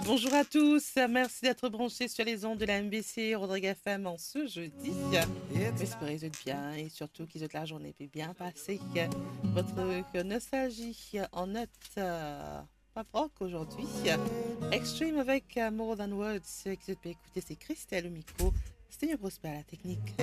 Bonjour à tous, merci d'être branchés sur les ondes de la MBC Rodrigue FM en ce jeudi. J'espère que vous êtes bien et surtout que la journée peut bien passer. Votre nostalgie en note pop rock aujourd'hui. Extreme avec More Than Words, que vous pouvez écouter, c'est Christelle au micro, Stéphane Prosper à la technique.